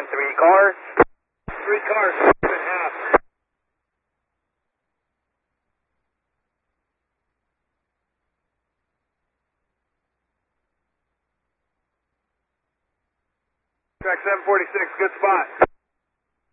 3 cars. 3 cars, 6.5. Track 746, good spot.